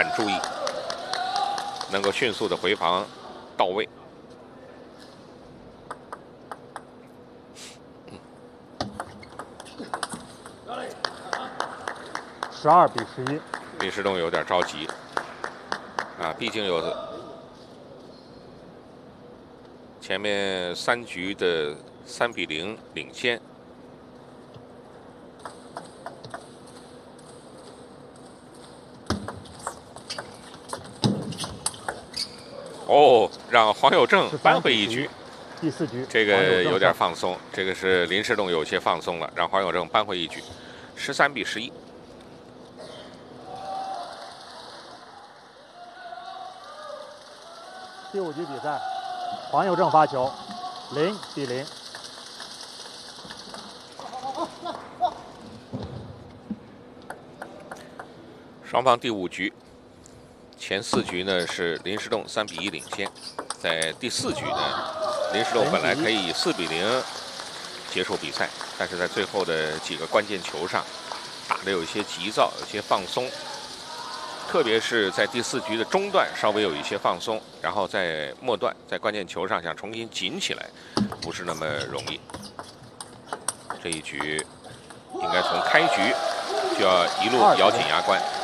很注意，能够迅速的回防到位。 12比11， 林诗栋有点着急啊，毕竟有前面3局的3比0领先。哦，让黄有正扳回一局。 第4局， 这个有点放松，这个是林诗栋有些放松了，让黄有正扳回一局，13比11。 第5局比赛，黄有正发球，0比0。 双方第5局，前4局呢是林诗栋3比1领先，在第4局呢，林诗栋本来可以以4比0结束比赛，但是在最后的几个关键球上打得有一些急躁，有些放松。 特别是在第4局的中段稍微有一些放松，然后在末段在关键球上想重新紧起来，不是那么容易。这一局应该从开局就要一路咬紧牙关。